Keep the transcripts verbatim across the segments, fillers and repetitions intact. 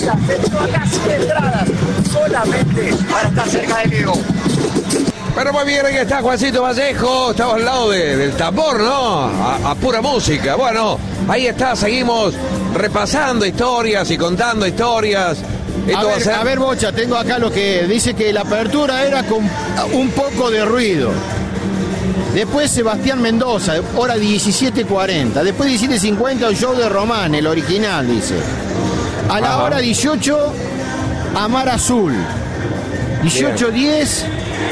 Massa vendió acá cien entradas solamente para estar cerca de Diego. Pero muy bien, aquí está Juancito Vallejo, estamos al lado de, del tambor, ¿no? A, a pura música. Bueno, ahí está, seguimos repasando historias y contando historias. Esto a, va ver, a ser... a ver, Bocha, tengo acá lo que dice que la apertura era con un poco de ruido. Después Sebastián Mendoza, hora diecisiete cuarenta. Después diecisiete cincuenta el show de Román, el original, dice. A la Ajá. hora dieciocho, Amar Azul. dieciocho diez,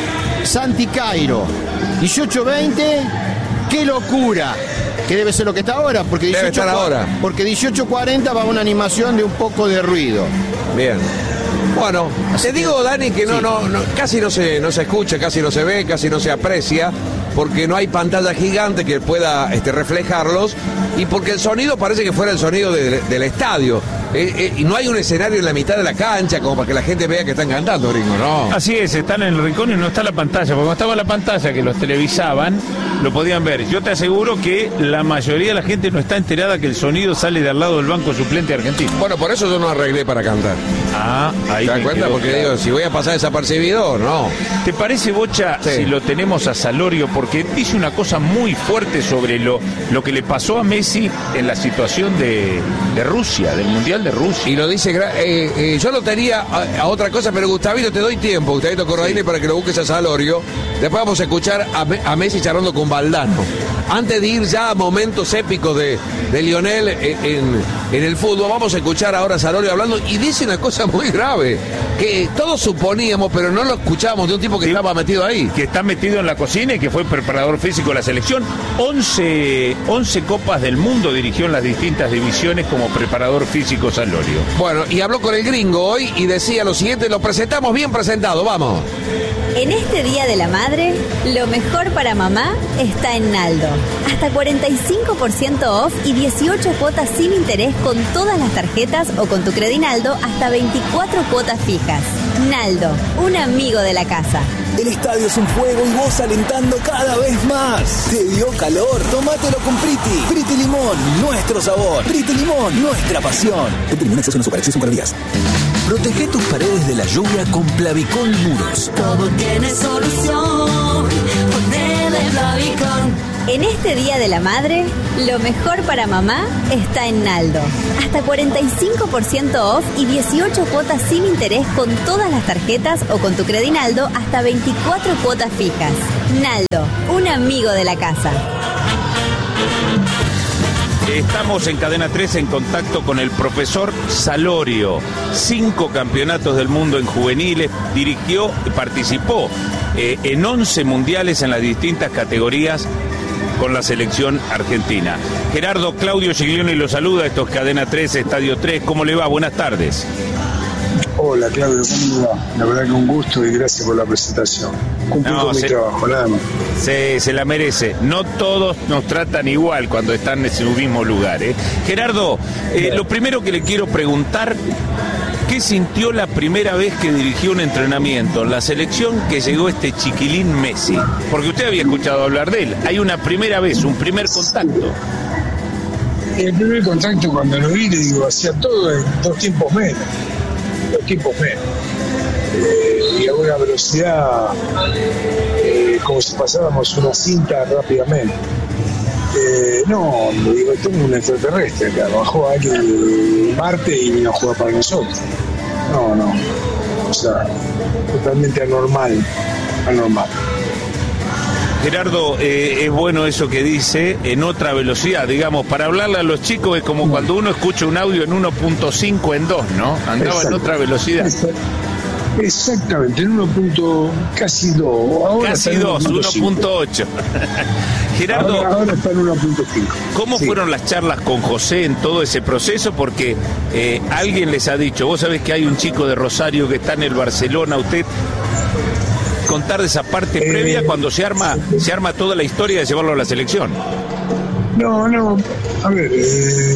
Santi Cairo. dieciocho veinte, Qué locura. Que debe ser lo que está ahora, porque debe estar ahora. Porque dieciocho cuarenta va una animación de un poco de ruido. Bien. Bueno, te digo, Dani, que no, sí. no, no, casi no se, no se escucha, casi no se ve, casi no se aprecia, porque no hay pantalla gigante que pueda este, reflejarlos, y porque el sonido parece que fuera el sonido de, del estadio. Eh, eh, y no hay un escenario en la mitad de la cancha como para que la gente vea que están cantando, Ringo, ¿no? Así es, están en el rincón y no está la pantalla, porque cuando estaba la pantalla que los televisaban, lo podían ver. Yo te aseguro que la mayoría de la gente no está enterada que el sonido sale de al lado del banco suplente argentino. Bueno, por eso yo no arreglé para cantar. Ah, ahí ¿te das cuenta? quedó, Porque claro. digo, si voy a pasar desapercibido, no. ¿Te parece, Bocha, sí. si lo tenemos a Salorio? Porque dice una cosa muy fuerte sobre lo, lo que le pasó a Messi en la situación de, de Rusia, del Mundial de Rusia. Y lo dice, eh, eh, yo lo tenía a, a otra cosa, pero Gustavito, te doy tiempo, Gustavito Corradini, sí. para que lo busques a Salorio. Después vamos a escuchar a, a Messi charlando con Valdano. Antes de ir ya a momentos épicos de, de Lionel en, en, en el fútbol, vamos a escuchar ahora a Salorio hablando, y dice una cosa muy grave, que todos suponíamos, pero no lo escuchamos, de un tipo que sí, estaba metido ahí. Que está metido en la cocina y que fue preparador físico de la selección. once, once copas del mundo dirigió en las distintas divisiones como preparador físico Salorio. Bueno, y habló con el gringo hoy y decía lo siguiente, lo presentamos bien presentado, vamos. En este Día de la Madre, lo mejor para mamá está en Naldo. Hasta cuarenta y cinco por ciento off y dieciocho cuotas sin interés con todas las tarjetas o con tu Credinaldo hasta veinticuatro cuotas fijas. Naldo, un amigo de la casa. El estadio es un juego y vos alentando cada vez más. ¿Te dio calor? Tómatelo con Priti. Priti Limón, nuestro sabor. Priti Limón, nuestra pasión. Priti Limón, exceso en Super, Super días. Protege tus paredes de la lluvia con Plavicol Muros. Todo tiene solución. Ponele Plavicol. En este Día de la Madre, lo mejor para mamá está en Naldo. Hasta cuarenta y cinco por ciento off y dieciocho cuotas sin interés con todas las tarjetas o con tu Credinaldo hasta veinticuatro cuotas fijas. Naldo, un amigo de la casa. Estamos en Cadena tres en contacto con el profesor Salorio. Cinco campeonatos del mundo en juveniles, dirigió, participó eh, en once mundiales en las distintas categorías con la selección argentina. Gerardo Claudio Giglioni lo saluda, esto es Cadena tres, Estadio tres. ¿Cómo le va? Buenas tardes. Hola Claudio, ¿cómo le va? La verdad que un gusto y gracias por la presentación. Cumplí no, con se, mi trabajo, nada más. Se, se la merece. No todos nos tratan igual cuando están en su mismo lugar, ¿eh? Gerardo, eh, lo primero que le quiero preguntar, ¿qué sintió la primera vez que dirigió un entrenamiento en la selección que llegó este chiquilín Messi? Porque usted había escuchado hablar de él. Hay una primera vez, un primer contacto. El primer contacto cuando lo vi, le digo, hacía todo en dos tiempos menos. Dos tiempos menos. Eh, y a una velocidad, eh, como si pasáramos una cinta rápidamente. Eh, no, le digo, tengo un extraterrestre que bajó aquí en Marte y vino a jugar para nosotros. No, no. O sea, totalmente anormal. Anormal. Gerardo, eh, es bueno eso que dice, en otra velocidad, digamos, para hablarle a los chicos es como cuando uno escucha un audio en uno punto cinco en dos, ¿no? Andaba Exacto. en otra velocidad. Exacto. Exactamente, en uno punto casi dos. Ahora casi dos, uno punto ocho. Gerardo, ahora, ahora está en uno punto cinco. ¿Cómo sí. fueron las charlas con José en todo ese proceso? Porque eh, alguien les ha dicho, vos sabés que hay un chico de Rosario que está en el Barcelona, usted... contar de esa parte eh, previa cuando se arma se arma toda la historia de llevarlo a la selección. No, no, a ver, eh,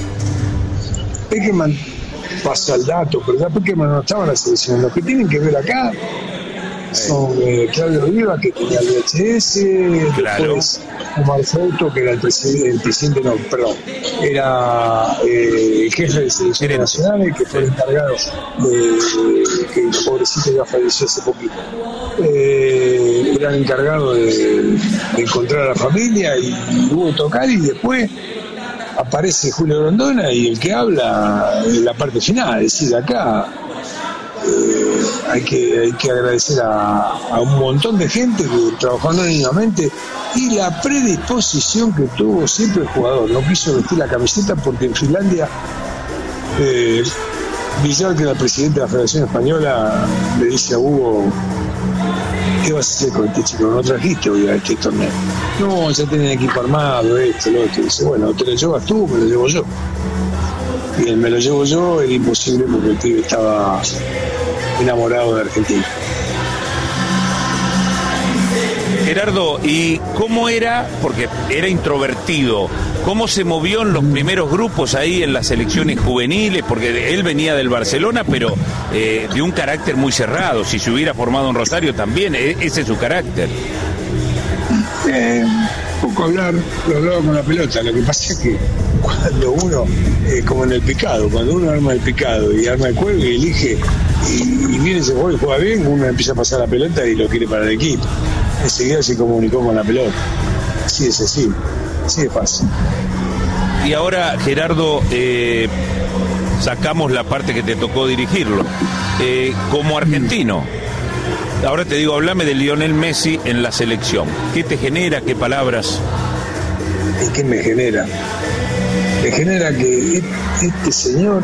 Peckerman pasa el dato, pero ya Peckerman no estaba en la selección. Los que tienen que ver acá son eh, Claudio Riva, que tenía el V H S, claro. Después Omar Fouto, que era el presidente, el presidente no, perdón, era eh, el jefe de selecciones nacionales, que fue el encargado de, de que el pobrecito ya falleció hace poquito. Eh, era el encargado de, de encontrar a la familia y, y hubo tocar, y después aparece Julio Grondona y el que habla en la parte final, es decir, acá eh, hay que hay que agradecer a, a un montón de gente que trabajó anónimamente y la predisposición que tuvo siempre el jugador. No quiso vestir la camiseta porque en Finlandia eh, Villar, que era el presidente de la Federación Española, le dice a Hugo: ¿qué vas a hacer con este chico? ¿No trajiste hoy a este torneo? No, ya tienen equipo armado, esto, lo otro. Y dice: bueno, te lo llevas tú, me lo llevo yo. Y el me lo llevo yo era imposible porque el pibe estaba enamorado de Argentina. Gerardo, ¿y cómo era? Porque era introvertido. ¿Cómo se movió en los primeros grupos ahí en las selecciones juveniles? Porque él venía del Barcelona, pero eh, de un carácter muy cerrado. Si se hubiera formado en Rosario también, ese es su carácter. Eh, poco hablar, lo hablaba con la pelota. Lo que pasa es que cuando uno, eh, como en el picado, cuando uno arma el picado y arma el juego y elige, y, y viene ese juego y juega bien, uno empieza a pasar la pelota y lo quiere para el equipo. Enseguida se comunicó con la pelota. Así es así, así es fácil. Y ahora, Gerardo, eh, sacamos la parte que te tocó dirigirlo. Eh, como argentino, ahora te digo, hablame de Lionel Messi en la selección. ¿Qué te genera? ¿Qué palabras? ¿Y qué me genera? Me genera que este señor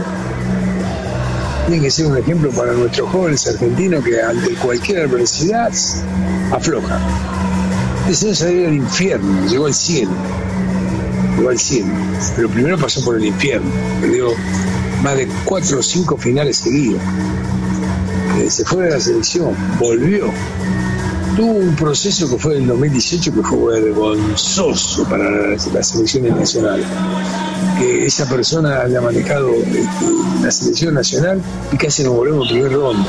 tiene que ser un ejemplo para nuestros jóvenes argentinos que ante cualquier adversidad aflojan. Este señor salió del infierno, llegó al cielo. Llegó al cielo. Pero primero pasó por el infierno. Perdió más de cuatro o cinco finales seguidos. Eh, se fue de la selección, volvió. Tuvo un proceso que fue en el dos mil dieciocho que fue vergonzoso para las, las selecciones nacionales. Que esa persona haya manejado este, la selección nacional y casi nos volvemos en primera ronda.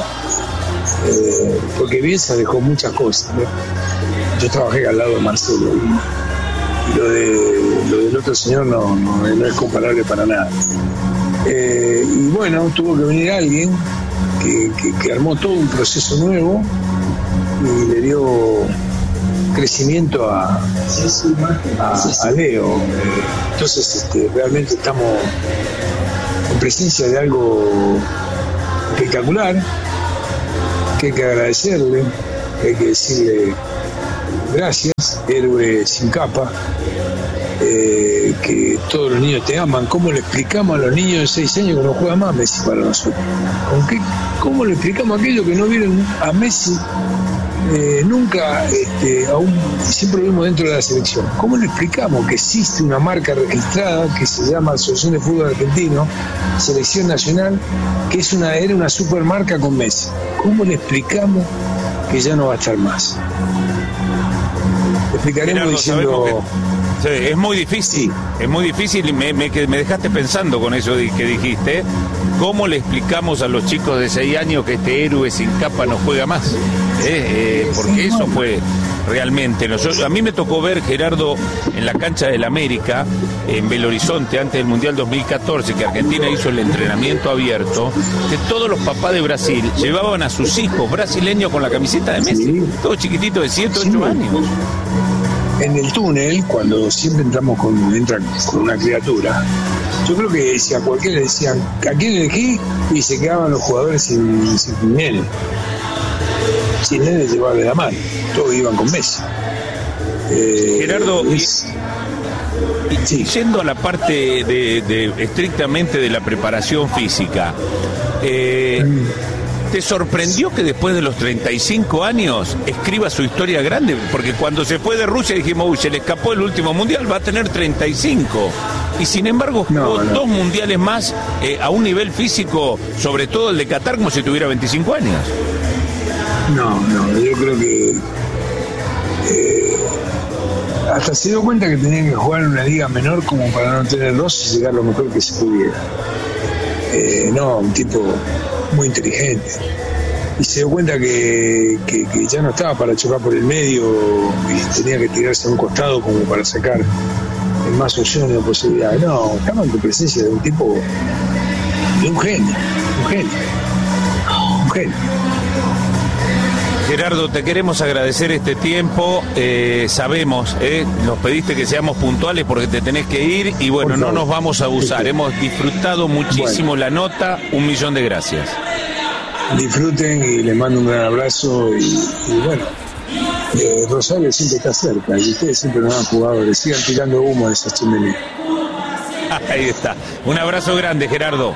Eh, porque Bielsa dejó muchas cosas, ¿no? Yo trabajé al lado de Marcelo y, y lo, de, lo del otro señor no, no, no es comparable para nada. Eh, y bueno, tuvo que venir alguien que, que, que armó todo un proceso nuevo y le dio crecimiento a, a, a Leo. Entonces este, realmente estamos en presencia de algo espectacular, que hay que agradecerle, que hay que decirle gracias, héroe sin capa, eh, que todos los niños te aman. ¿Cómo le explicamos a los niños de seis años que no juega más Messi para nosotros? ¿Con qué, ¿Cómo le explicamos a aquellos que no vieron a Messi eh, nunca, este, aún siempre lo vimos dentro de la selección? ¿Cómo le explicamos que existe una marca registrada que se llama Asociación de Fútbol Argentino, Selección Nacional, que es una, era una supermarca con Messi? ¿Cómo le explicamos que ya no va a estar más? Le explicaremos Gerardo, diciendo... Sí, es muy difícil, es muy difícil y me, me, me dejaste pensando con eso que dijiste. ¿Cómo le explicamos a los chicos de seis años que este héroe sin capa no juega más? ¿Eh? Eh, porque eso fue realmente... Nosotros, a mí me tocó ver, Gerardo, en la cancha del América, en Belo Horizonte, antes del Mundial dos mil catorce, que Argentina hizo el entrenamiento abierto, que todos los papás de Brasil llevaban a sus hijos brasileños con la camiseta de Messi, sí. Todos chiquititos de siete, ocho años. En el túnel, cuando siempre entramos con, entra con una criatura, yo creo que si a cualquiera le decían ¿a quién elegí? Y se quedaban los jugadores sin, sin nene. Sin nene llevarle la mano. Todos iban con Messi. Eh, Gerardo, es, y, y, sí. Yendo a la parte de, de estrictamente de la preparación física, eh, mm. ¿te sorprendió que después de los treinta y cinco años escriba su historia grande? Porque cuando se fue de Rusia dijimos, uy, se le escapó el último mundial, va a tener treinta y cinco. Y sin embargo jugó no, no. dos mundiales más eh, a un nivel físico, sobre todo el de Qatar, como si tuviera veinticinco años. No, no, yo creo que eh, hasta se dio cuenta que tenía que jugar en una liga menor como para no tener dos y llegar lo mejor que se pudiera. Eh, no, un tipo muy inteligente, y se dio cuenta que, que, que ya no estaba para chocar por el medio y tenía que tirarse a un costado como para sacar el más opciones o posibilidades. No, estamos en presencia de un tipo, de un genio, un genio, un genio. Gerardo, te queremos agradecer este tiempo, eh, sabemos, eh, nos pediste que seamos puntuales porque te tenés que ir y bueno, no nos vamos a abusar, sí. Hemos disfrutado muchísimo bueno. La nota, un millón de gracias. Disfruten y les mando un gran abrazo y, y bueno, eh, Rosario siempre está cerca y ustedes siempre nos han jugado, le sigan tirando humo a esa chimenea. Ahí está, un abrazo grande, Gerardo.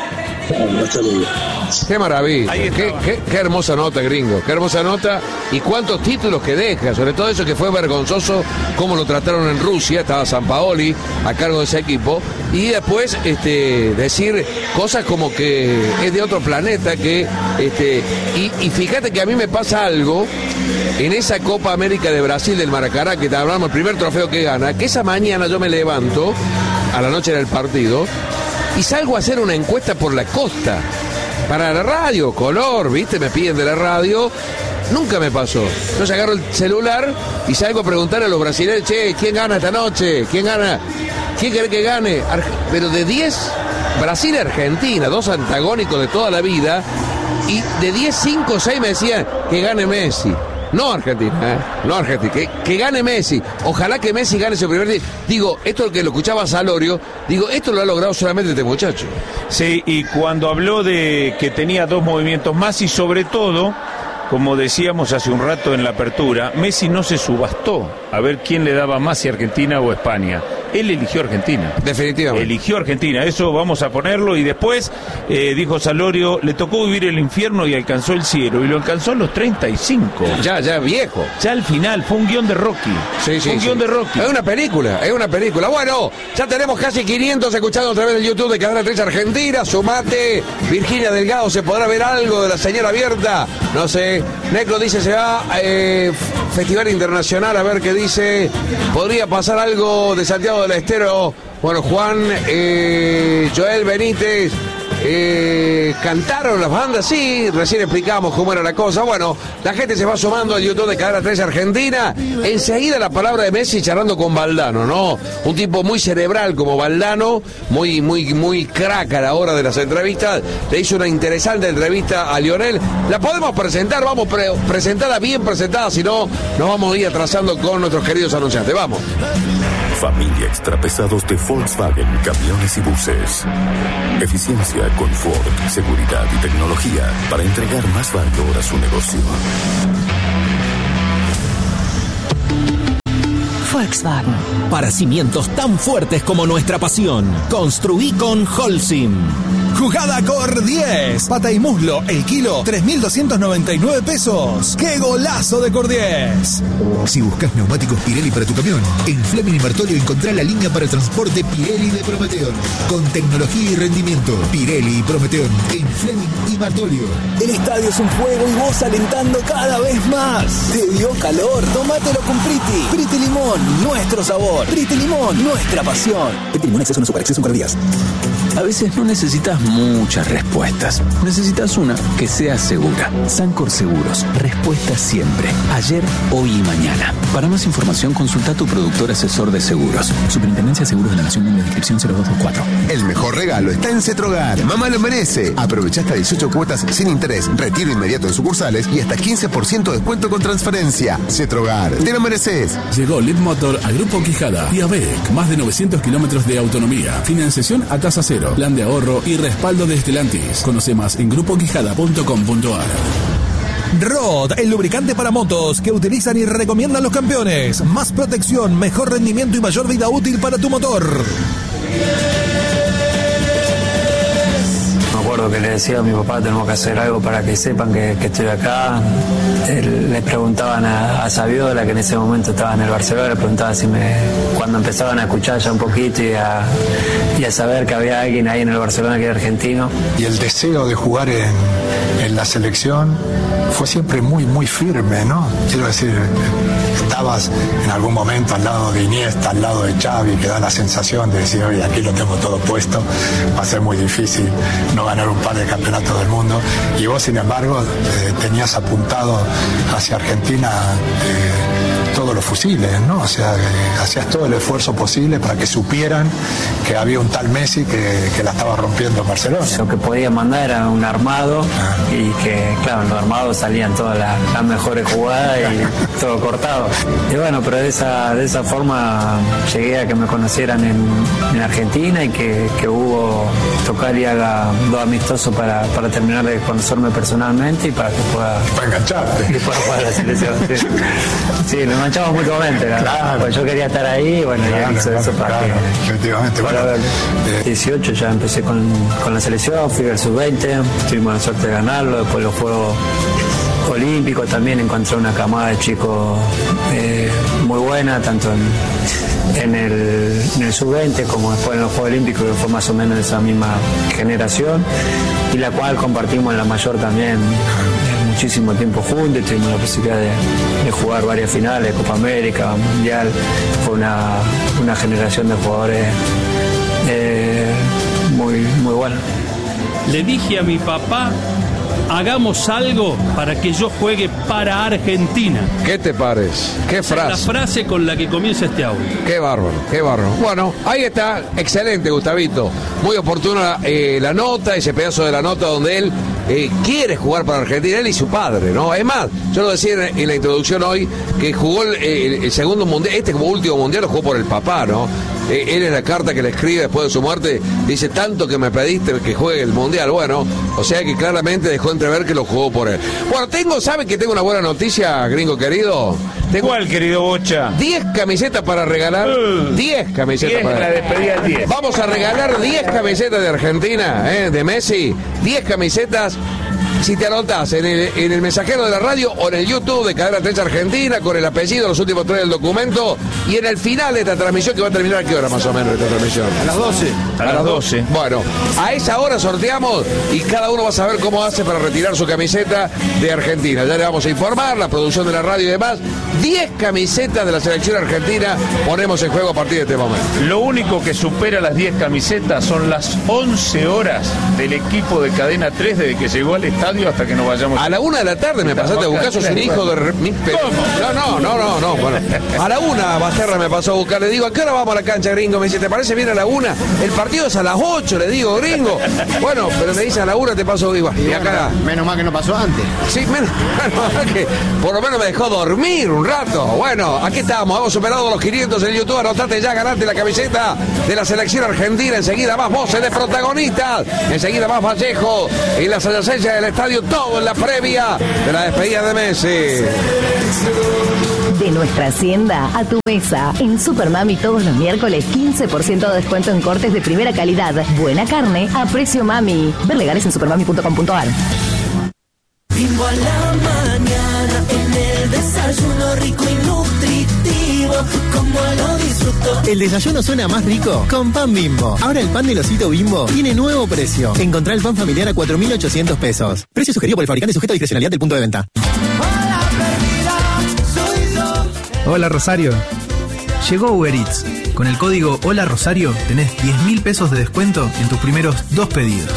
Hasta luego. Qué maravilla, qué, qué, qué hermosa nota, gringo, qué hermosa nota y cuántos títulos que deja, sobre todo eso que fue vergonzoso, cómo lo trataron en Rusia, estaba Sampaoli a cargo de ese equipo, y después este, decir cosas como que es de otro planeta, que este, y, y fíjate que a mí me pasa algo en esa Copa América de Brasil del Maracaná, que te hablamos, el primer trofeo que gana, que esa mañana yo me levanto, a la noche del partido, y salgo a hacer una encuesta por la costa. Para la radio, color, ¿viste? Me piden de la radio. Nunca me pasó. Entonces agarro el celular y salgo a preguntar a los brasileños, che, ¿quién gana esta noche? ¿Quién gana? ¿Quién quiere que gane? Arge- Pero de diez, Brasil y Argentina, dos antagónicos de toda la vida, y de diez, cinco o seis me decían que gane Messi. No Argentina, ¿eh? No Argentina, que, que gane Messi. Ojalá que Messi gane su primer día. Digo, esto que lo escuchaba Salorio, digo, esto lo ha logrado solamente este muchacho. Sí, y cuando habló de que tenía dos movimientos más y sobre todo, como decíamos hace un rato en la apertura, Messi no se subastó a ver quién le daba más, si Argentina o España. Él eligió Argentina. Definitivamente. Eligió Argentina, eso vamos a ponerlo. Y después, eh, dijo Salorio, le tocó vivir el infierno y alcanzó el cielo. Y lo alcanzó a los treinta y cinco. Ya, ya viejo. Ya al final, fue un guión de Rocky. Sí, sí, un sí. guión de Rocky. Es una película, es una película. Bueno, ya tenemos casi quinientos escuchando a través del YouTube de Cadena tres Argentina. Sumate, Virginia Delgado, ¿se podrá ver algo de la señal abierta? No sé. Necro dice, se va a eh, Festival Internacional, a ver qué dice. Podría pasar algo de Santiago del Estero. Bueno, Juan, eh, Joel Benítez, eh, cantaron las bandas, sí, recién explicamos cómo era la cosa. Bueno, la gente se va sumando al YouTube de Cadena tres Argentina. Enseguida la palabra de Messi charlando con Valdano, ¿no? Un tipo muy cerebral como Valdano, muy, muy, muy crack a la hora de las entrevistas. Le hizo una interesante entrevista a Lionel. La podemos presentar, vamos pre presentarla bien presentada, si no, nos vamos a ir atrasando con nuestros queridos anunciantes. Vamos. Familia Extrapesados de Volkswagen, camiones y buses. Eficiencia, confort, seguridad y tecnología para entregar más valor a su negocio. Volkswagen. Para cimientos tan fuertes como nuestra pasión, construí con Holcim. Jugada Cor diez. Pata y muslo, el kilo, tres mil doscientos noventa y nueve pesos. ¡Qué golazo de Cor diez! Si buscas neumáticos Pirelli para tu camión, en Fleming y Martolio encontrá la línea para el transporte Pirelli de Prometeon. Con tecnología y rendimiento. Pirelli y Prometeon en Fleming y Martolio. El estadio es un juego y vos alentando cada vez más. ¿Te dio calor? Tómatelo con Priti. Priti Limón, nuestro sabor. Priti Limón, nuestra pasión. Priti Limón, exceso no supera, exceso en calorías. A veces no necesitas muchas respuestas. Necesitas una que sea segura. Sancor Seguros. Respuesta siempre. Ayer, hoy y mañana. Para más información, consulta a tu productor asesor de seguros. Superintendencia de Seguros de la Nación, número de inscripción cero dos dos cuatro. El mejor regalo está en Cetrogar. Mamá lo merece. Aprovecha hasta dieciocho cuotas sin interés, retiro inmediato en sucursales y hasta quince por ciento de descuento con transferencia. Cetrogar. Te lo mereces. Llegó Leadmotor a Grupo Quijada y a B E C. Más de novecientos kilómetros de autonomía. Financiación a tasa cero. Plan de ahorro y respaldo de Stellantis. Conoce más en grupo quijada punto com punto a r. Rod, el lubricante para motos que utilizan y recomiendan los campeones. Más protección, mejor rendimiento y mayor vida útil para tu motor. Me acuerdo que le decía a mi papá, tenemos que hacer algo para que sepan que, que estoy acá. Él, le preguntaban a, a Saviola, que en ese momento estaba en el Barcelona, le preguntaba si me, cuando empezaban a escuchar ya un poquito y a, y a saber que había alguien ahí en el Barcelona que era argentino. Y el deseo de jugar en, en la selección fue siempre muy, muy firme, ¿no? Quiero decir, estabas en algún momento al lado de Iniesta, al lado de Xavi, que da la sensación de decir, oye, aquí lo tengo todo puesto, va a ser muy difícil no ganar un par de campeonatos del mundo. Y vos, sin embargo, eh, tenías apuntado hacia Argentina eh, todos los fusiles, ¿no? O sea, que hacías todo el esfuerzo posible para que supieran que había un tal Messi que, que la estaba rompiendo en Barcelona. Lo que podía mandar era un armado y que, claro, en los armados salían todas las, las mejores jugadas y todo cortado. Y bueno, pero de esa, de esa forma llegué a que me conocieran en, en Argentina y que, que Hugo tocar y haga dos amistosos para, para terminar de conocerme personalmente y para que pueda... Para engancharte. Y pueda jugar a la selección, sí. Sí, nos enganchamos mutuamente, la verdad. Claro. Pues yo quería estar ahí, bueno, Claro, ya hizo claro, eso para claro, que... efectivamente. Para Bueno, ver. dieciocho ya empecé con, con la selección, fui al sub veinte, tuvimos la suerte de ganarlo, después los Juegos Olímpicos también encontré una camada de chicos eh, muy buena, tanto en, en el, en el sub veinte como después en los Juegos Olímpicos, que fue más o menos de esa misma generación, y la cual compartimos en la mayor también eh, muchísimo tiempo juntos, tuvimos la posibilidad de, de jugar varias finales, Copa América, Mundial, fue una, una generación de jugadores eh, muy, muy buena. Le dije a mi papá, hagamos algo para que yo juegue para Argentina. ¿Qué te parece? ¿Qué frase? La frase con la que comienza este audio. Qué bárbaro, qué bárbaro. Bueno, ahí está, excelente, Gustavito. Muy oportuna eh, la nota, ese pedazo de la nota donde él eh, quiere jugar para Argentina, él y su padre, ¿no? Es más, yo lo decía en, en la introducción hoy, que jugó el, el, el segundo mundial, este como último mundial lo jugó por el papá, ¿no? Eh, él en la carta que le escribe después de su muerte dice, tanto que me pediste que juegue el mundial. Bueno, o sea que claramente dejó entrever que lo jugó por él. Bueno, tengo, ¿saben que tengo una buena noticia, gringo querido? Tengo ¿Cuál, querido Bocha? diez camisetas para regalar. diez camisetas diez, para la despedida diez. Vamos a regalar diez camisetas de Argentina, ¿eh? De Messi. diez camisetas. Si te anotás en el, en el mensajero de la radio o en el YouTube de Cadena tres Argentina con el apellido, los últimos tres del documento, y en el final de esta transmisión, que va a terminar a qué hora más o menos esta transmisión. A las doce. A las doce. Bueno, a esa hora sorteamos y cada uno va a saber cómo hace para retirar su camiseta de Argentina. Ya le vamos a informar, la producción de la radio y demás. diez camisetas de la selección argentina ponemos en juego a partir de este momento. Lo único que supera las diez camisetas son las once horas del equipo de Cadena tres desde que llegó al estadio hasta que nos vayamos. A la una de la tarde me pasaste a buscar, sos un hijo de... No, no, no, no, no. Bueno, a la una Basterra me pasó a buscar, le digo, ¿a qué hora vamos a la cancha, gringo? Me dice, ¿te parece bien a la una? El partido es a las ocho, le digo, gringo. Bueno, pero me dice a la una te paso igual. Y, y acá... Menos mal que no pasó antes. Sí, menos, menos mal que por lo menos me dejó dormir un rato. Bueno, aquí estamos, hemos superado los quinientos en YouTube, anotate ya, ganate la camiseta de la selección argentina. Enseguida más voces de protagonistas, enseguida más Vallejo y las adyacencias del estadio, todo en la previa de la despedida de Messi. De nuestra hacienda a tu mesa. En Supermami todos los miércoles quince por ciento de descuento en cortes de primera calidad. Buena carne a precio mami. Ver legales en supermami punto com punto ar. Bimbo a la mañana, en el desayuno rico y nutritivo, como lo disfruto. El desayuno suena más rico con pan Bimbo. Ahora el pan del osito Bimbo tiene nuevo precio. Encontrá el pan familiar a cuatro mil ochocientos pesos. Precio sugerido por el fabricante, sujeto a discrecionalidad del punto de venta. Hola Rosario. Llegó Uber Eats. Con el código Hola Rosario tenés diez mil pesos de descuento en tus primeros dos pedidos.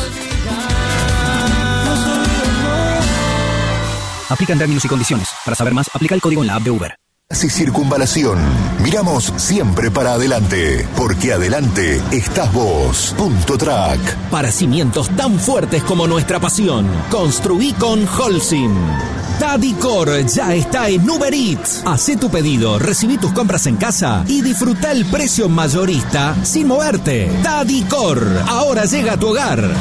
Aplican términos y condiciones. Para saber más, aplica el código en la app de Uber. Y Circunvalación. Miramos siempre para adelante, porque adelante estás vos. Punto Track. Para cimientos tan fuertes como nuestra pasión, construí con Holcim. Dadicor ya está en Uber Eats. Hacé tu pedido, recibí tus compras en casa y disfruta el precio mayorista sin moverte. Dadicor, ahora llega a tu hogar.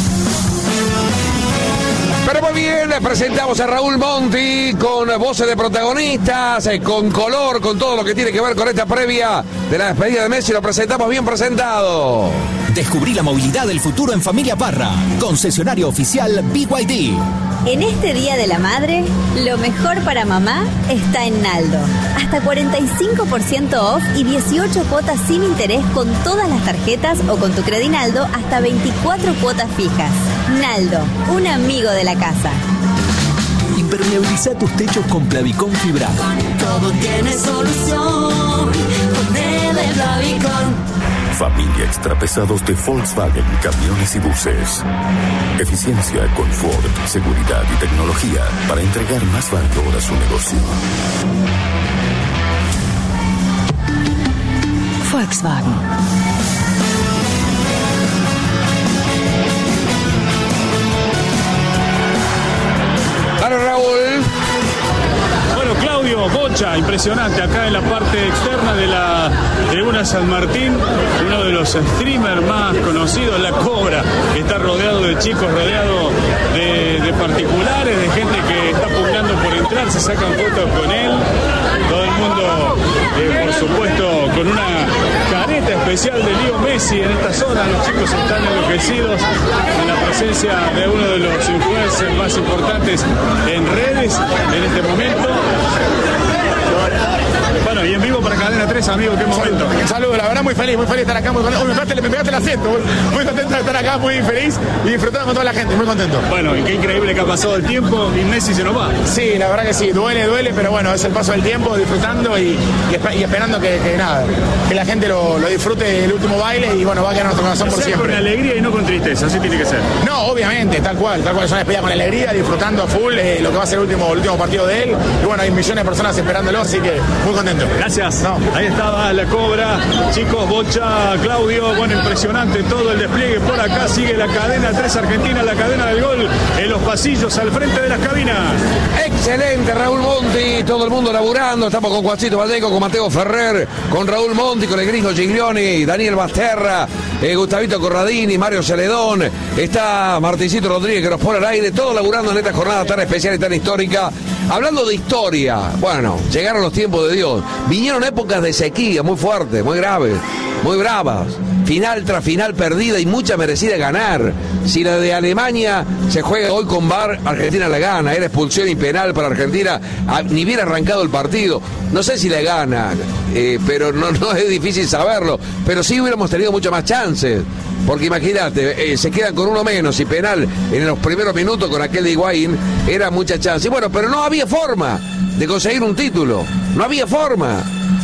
Pero muy bien, les presentamos a Raúl Monti con voces de protagonistas, eh, con color, con todo lo que tiene que ver con esta previa de la despedida de Messi. Lo presentamos bien presentado. Descubrí la movilidad del futuro en Familia Parra, concesionario oficial B Y D. En este Día de la Madre, lo mejor para mamá está en Naldo. Hasta cuarenta y cinco por ciento off y dieciocho cuotas sin interés con todas las tarjetas o con tu Credinaldo hasta veinticuatro cuotas fijas. Naldo, un amigo de la casa. Impermeabiliza tus techos con Plavicón fibrado. Todo tiene solución con el de Plavicón. Familia Extrapesados de Volkswagen Camiones y Buses. Eficiencia, confort, seguridad y tecnología para entregar más valor a su negocio. Volkswagen. Claro, Raúl. Bueno, Claudio Bocha, impresionante acá en la parte externa de la tribuna San Martín, uno de los streamers más conocidos, La Cobra, que está rodeado de chicos, rodeado de, de particulares, de gente que está pugnando por entrar, se sacan fotos con él, todo el mundo, eh, por supuesto, con una careta especial de Leo Messi en esta zona. Los chicos están enloquecidos en la presencia de uno de los influencers más importantes en redes en este momento. Bueno, y en vivo para Cadena tres, amigo, qué momento. Saludos, la verdad muy feliz, muy feliz de estar acá, muy contento. Me pegaste, me pegaste el asiento, muy, muy contento de estar acá, muy feliz y disfrutando con toda la gente, muy contento. Bueno, y qué increíble que ha pasado el tiempo y Messi se nos va. Sí, la verdad que sí, duele, duele, pero bueno, es el paso del tiempo, disfrutando y, y, y esperando que, que nada, que la gente lo, lo disfrute el último baile y bueno, va a quedar nuestro corazón por siempre. Con alegría y no con tristeza, así tiene que ser. No, obviamente, tal cual, tal cual, es una despedida con alegría, disfrutando a full eh, lo que va a ser el último, el último partido de él. Y bueno, hay millones de personas esperándolo, así que muy contento. Gracias. No. Ahí estaba La Cobra, chicos, Bocha, Claudio, bueno, impresionante todo el despliegue por acá, sigue la cadena tres Argentina, la cadena del gol, en los pasillos al frente de las cabinas. Excelente, Raúl Monti, todo el mundo laburando, estamos con Juancito Valdeco, con Mateo Ferrer, con Raúl Monti, con el Gringo Giglioni, Daniel Basterra, eh, Gustavito Corradini, Mario Celedón, está Martincito Rodríguez que nos pone al aire, todos laburando en esta jornada tan especial y tan histórica. Hablando de historia, bueno, llegaron los tiempos de Dios, vinieron épocas de sequía muy fuertes, muy graves, muy bravas, final tras final perdida y mucha merecida ganar. Si la de Alemania se juega hoy con V A R, Argentina la gana, era expulsión y penal para Argentina, ni bien arrancado el partido, no sé si la gana, eh, pero no, no es difícil saberlo, pero sí hubiéramos tenido muchas más chances. Porque imagínate, eh, se quedan con uno menos y penal en los primeros minutos con aquel de Higuaín, era mucha chance. Y bueno, pero no había forma de conseguir un título, no había forma.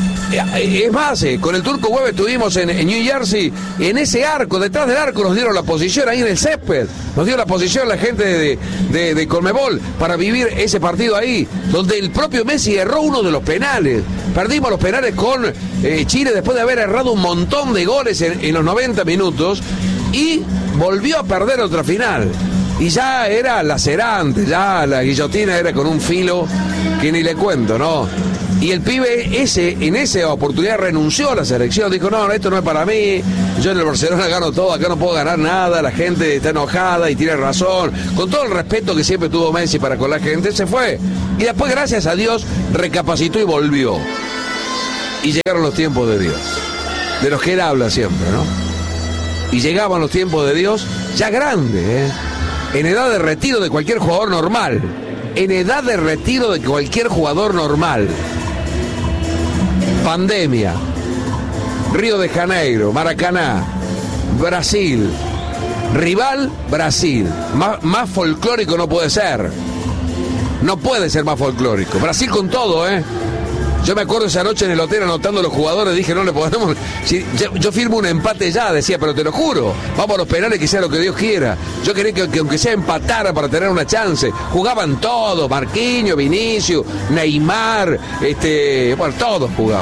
Eh, es más, eh, con el Turco Hueve estuvimos en, en New Jersey, en ese arco, detrás del arco nos dieron la posición ahí en el césped, nos dio la posición la gente de, de, de Conmebol para vivir ese partido ahí, donde el propio Messi erró uno de los penales. Perdimos los penales con eh, Chile después de haber errado un montón de goles en, en los noventa minutos y volvió a perder otra final. Y ya era lacerante, ya la guillotina era con un filo que ni le cuento, ¿no? Y el pibe ese, en esa oportunidad renunció a la selección, dijo, no, esto no es para mí, yo en el Barcelona gano todo, acá no puedo ganar nada, la gente está enojada y tiene razón, con todo el respeto que siempre tuvo Messi para con la gente, se fue. Y después, gracias a Dios, recapacitó y volvió. Y llegaron los tiempos de Dios, de los que él habla siempre, ¿no? Y llegaban los tiempos de Dios ya grande, ¿eh? En edad de retiro de cualquier jugador normal, en edad de retiro de cualquier jugador normal. Pandemia, Río de Janeiro, Maracaná, Brasil, rival Brasil, más, más folclórico no puede ser, no puede ser más folclórico, Brasil con todo, ¿eh? Yo me acuerdo esa noche en el hotel anotando a los jugadores, dije, no le podemos, si, yo, yo firmo un empate ya, decía, pero te lo juro, vamos a los penales, que sea lo que Dios quiera. Yo quería que, que aunque sea empatara para tener una chance. Jugaban todos, Marquinhos, Vinicius, Neymar, este, bueno, todos jugaban.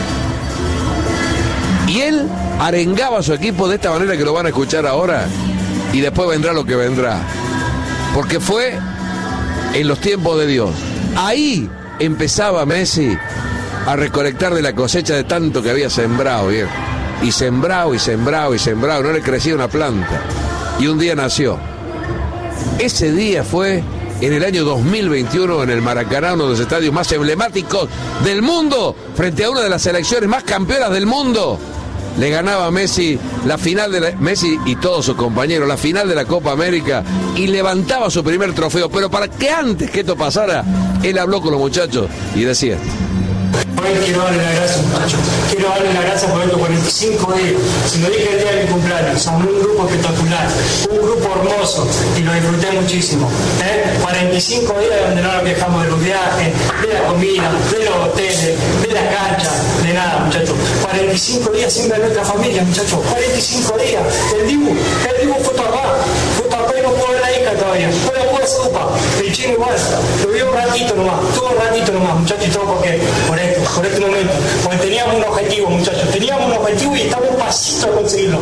Y él arengaba a su equipo de esta manera que lo van a escuchar ahora, y después vendrá lo que vendrá. Porque fue en los tiempos de Dios. Ahí empezaba Messi a recolectar de la cosecha de tanto que había sembrado, viejo. Y sembrado, y sembrado, y sembrado. No le crecía una planta. Y un día nació. Ese día fue en el año dos mil veintiuno en el Maracaná, uno de los estadios más emblemáticos del mundo, frente a una de las selecciones más campeonas del mundo. Le ganaba a Messi la final de la, Messi y todos sus compañeros, la final de la Copa América, y levantaba su primer trofeo. Pero para que antes que esto pasara, él habló con los muchachos y decía: Hoy quiero darle las gracias, muchachos. Quiero darle las gracias por estos cuarenta y cinco días. Si lo dije el día de mi cumpleaños, somos un grupo espectacular, un grupo hermoso y lo disfruté muchísimo. ¿Eh? cuarenta y cinco días donde no nos quejamos de los viajes, de la comida, de los hoteles, de la cancha, de nada, muchachos. cuarenta y cinco días sin ver a nuestra familia, muchachos. cuarenta y cinco días. El Dibu, el Dibu fue papá. Fue papá y no puedo ver la hija todavía. Fue la puedo sopa. El chino igual. Lo vi un ratito nomás. Todo un ratito nomás, muchachos, y todo porque por esto. con este momento, porque teníamos un objetivo, muchachos, teníamos un objetivo y estamos pasito a conseguirlo.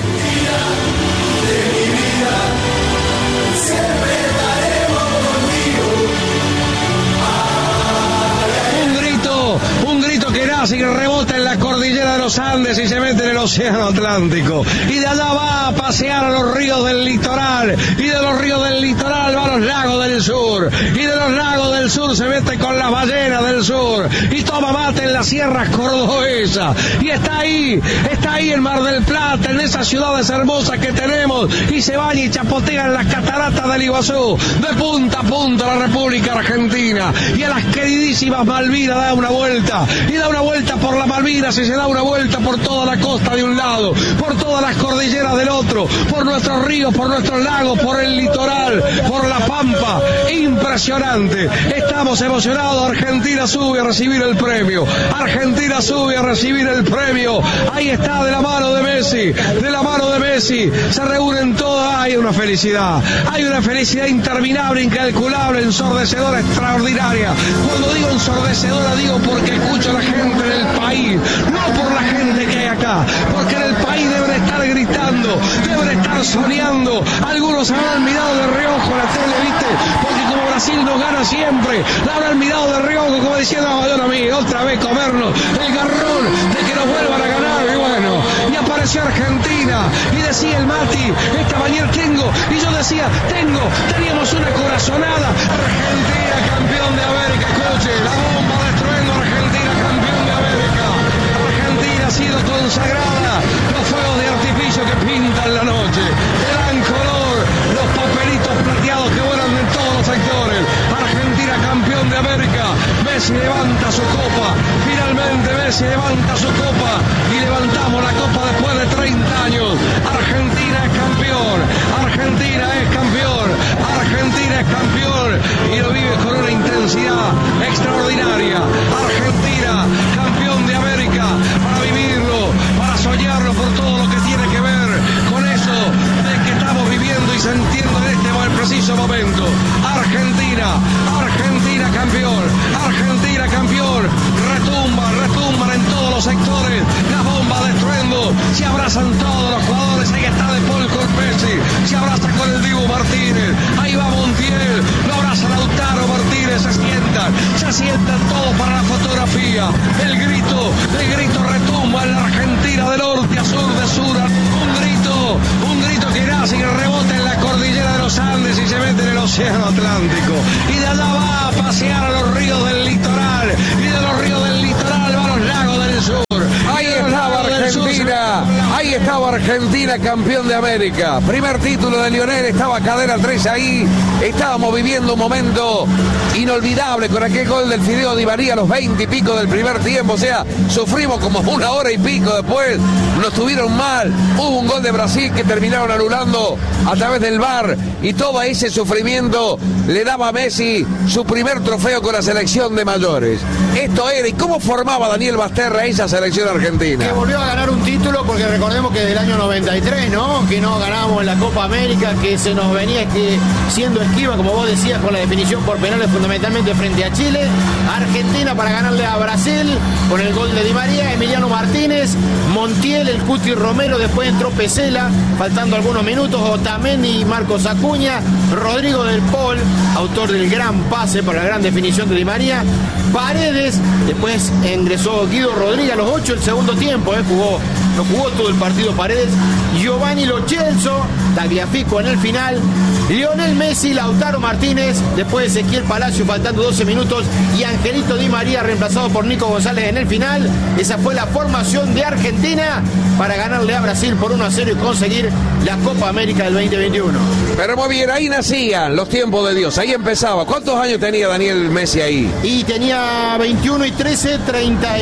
Un grito, un grito que nace y rebota en la cordillera de los Andes y se mete en el océano Atlántico. Y de allá va a pasear a los ríos del litoral. Y de los ríos del litoral va a los lagos del sur. Y de los lagos del sur se mete con las ballenas del sur. Y toma mate en las sierras cordobesas. Y está ahí, está ahí en Mar del Plata, en esas ciudades hermosas que tenemos. Y se baña y chapotea en las cataratas del Iguazú. De punta a punta la República Argentina. Y a las queridísimas Malvinas da una vuelta. Y da una vuelta por la Malvinas y se da una vuelta por toda la costa de un lado, por todas las cordilleras del otro, por nuestros ríos, por nuestros lagos, por el litoral, por la Pampa. Impresionante. Estamos emocionados. Argentina sube a recibir el premio. Argentina sube a recibir el premio. Ahí está, de la mano de Messi, de la mano de Messi. Se reúnen todas. Hay una felicidad. Hay una felicidad interminable, incalculable, ensordecedora, extraordinaria. Cuando digo ensordecedora, digo porque escucho a la gente del país, no por la gente que hay acá, porque en el país deben estar gritando, deben estar soñando. Algunos habrán mirado de reojo la tele, ¿viste? Porque como Brasil nos gana siempre, la habrán mirado de reojo como diciendo, no, Dios mío, otra vez comernos el garrón de que nos vuelvan a ganar. Y bueno, y apareció Argentina y decía el Mati, esta mañana tengo, y yo decía, tengo, teníamos una corazonada. Argentina campeón de América, escuche, la bomba de estruendo, Argentina campeón de América. Argentina ha sido consagrada, los fuegos de artificio que pintan la noche, le dan color, los papelitos plateados que vuelan en todos los sectores. Argentina campeón de América. Messi levanta su copa, finalmente Messi levanta su copa y levantamos la copa después de treinta años. Argentina es campeón, Argentina es campeón, Argentina es campeón y lo vive con una intensidad extraordinaria. Argentina campeón de América, para vivirlo, para soñarlo por todo lo que tiene que ver con eso de que estamos viviendo y sintiendo en este preciso momento. Argentina, Argentina campeón, Argentina campeón, retumba, retumban en todos los sectores, las bombas de estruendo, se abrazan todos los jugadores, ahí está De Paul Corpesi, se abraza con el Dibu Martínez, ahí va Montiel, lo abraza Lautaro Martínez, se sientan, se sientan todos para la fotografía, el grito, el grito retumba en la Argentina de norte a sur, de sur, un grito, un grito que nace y rebota en la cordillera de los Andes y se mete en el océano Atlántico. Y de allá va a pasear a los ríos del litoral. Y de los ríos del litoral va a los lagos del sur. Ahí estaba Argentina, ahí estaba Argentina campeón de América. Primer título de Lionel, estaba cadena tres ahí. Estábamos viviendo un momento inolvidable con aquel gol del Fideo Di María a los veinte y pico del primer tiempo. O sea, sufrimos como una hora y pico después. Nos tuvieron mal. Hubo un gol de Brasil que terminaron anulando a través del V A R. Y todo ese sufrimiento le daba a Messi su primer trofeo con la selección de mayores. Esto era, ¿y cómo formaba Daniel Basterra esa selección argentina? Que volvió a ganar un título, porque recordemos que del año noventa y tres, ¿no? Que no ganamos en la Copa América, que se nos venía que siendo esquiva, como vos decías, con la definición por penales fundamentalmente frente a Chile. Argentina para ganarle a Brasil con el gol de Di María, Emiliano Martínez, Montiel, el Cuti Romero, después entró Pesela, faltando algunos minutos, Otamendi, Marcos Acuña, Rodrigo del Pol, autor del gran pase para la gran definición de Di María, Paredes, después ingresó Guido Rodríguez a los ocho del segundo tiempo, eh, jugó, no jugó todo el partido Paredes, Giovanni Lo Celso, Tagliafico en el final, Lionel Messi, Lautaro Martínez, después Ezequiel Palacio faltando doce minutos y Angelito Di María reemplazado por Nico González en el final. Esa fue la formación de Argentina para ganarle a Brasil por uno a cero y conseguir la Copa América del veinte veintiuno. Pero muy bien, ahí nacían los tiempos de Dios, ahí empezaba. ¿Cuántos años tenía Daniel Messi ahí? Y tenía veintiuno y trece, treinta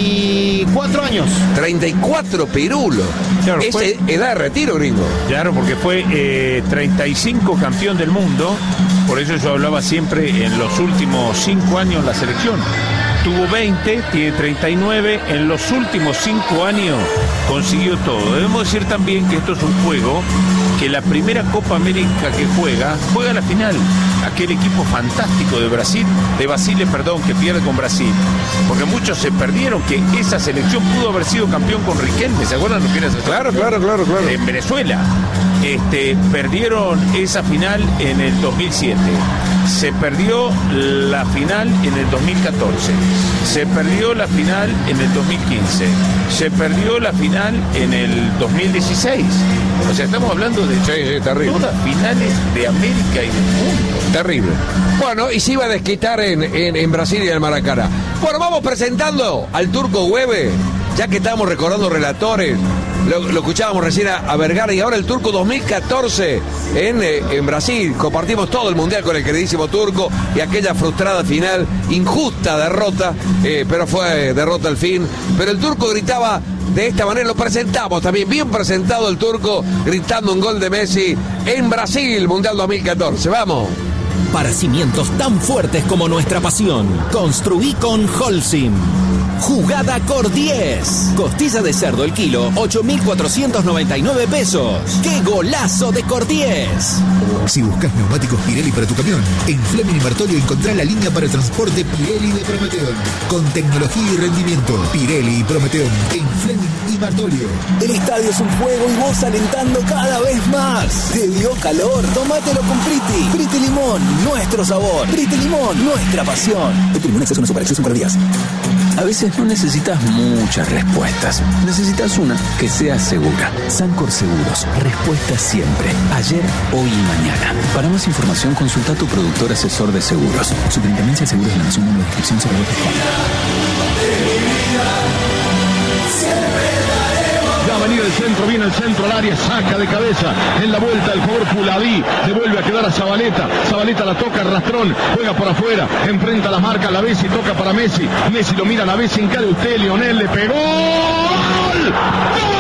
y cuatro años. treinta y cuatro, pirulo. Claro, es fue, edad de retiro, gringo. Claro, porque fue eh, treinta y cinco campeón del mundo. Por eso yo hablaba siempre en los últimos cinco años la selección. Tuvo veinte, tiene treinta y nueve, en los últimos cinco años consiguió todo. Debemos decir también que esto es un juego que la primera Copa América que juega, juega la final. Aquel equipo fantástico de Brasil, de Basile, perdón, que pierde con Brasil. Porque muchos se perdieron que esa selección pudo haber sido campeón con Riquelme. ¿Se acuerdan lo que era esa Claro, claro, claro, claro. En Venezuela. Este, perdieron esa final en el dos mil siete. Se perdió la final en el dos mil catorce. Se perdió la final en el dos mil quince. Se perdió la final en el dos mil dieciséis. O sea, estamos hablando de sí, sí, terrible. todas finales de América y del mundo. Terrible. Bueno, y se iba a desquitar en, en, en Brasil y en el Maracaná. Bueno, vamos presentando al Turco Güeve, ya que estamos recordando relatores. Lo, lo escuchábamos recién a, a Vergara y ahora el Turco dos mil catorce en, eh, en Brasil. Compartimos todo el mundial con el queridísimo Turco y aquella frustrada final, injusta derrota, eh, pero fue eh, derrota al fin. Pero el Turco gritaba de esta manera, lo presentamos también, bien presentado el Turco, gritando un gol de Messi en Brasil, Mundial dos mil catorce. Vamos. Para cimientos tan fuertes como nuestra pasión, construí con Holcim. Jugada Cor diez. Costilla de cerdo el kilo, ocho mil cuatrocientos noventa y nueve pesos. ¡Qué golazo de Cor diez! Si buscas neumáticos Pirelli para tu camión, en Fleming y Martolio encontrá la línea para el transporte Pirelli de Prometeón. Con tecnología y rendimiento, Pirelli y Prometeón en Fleming y Martolio. El estadio es un juego y vos alentando cada vez más. ¿Te dio calor? Tómatelo con Priti. Priti Limón, nuestro sabor. Priti Limón, nuestra pasión. Priti Limón es una superacción con días. A veces no necesitas muchas respuestas. Necesitas una que sea segura. Sancor Seguros. Respuesta siempre. Ayer, hoy y mañana. Para más información, consulta a tu productor asesor de seguros. Superintendencia de Seguros de la Nación. Número de inscripción cero dos tres Va a venir el centro, viene el centro al área, saca de cabeza en la vuelta el jugador Puladí, devuelve a quedar a Zabaleta, Zabaleta la toca, Rastrón, juega por afuera, enfrenta la marca, la Bessi, toca para Messi, Messi lo mira, la Bessi, encade usted, Lionel le pegó, ¡gol! ¡Gol!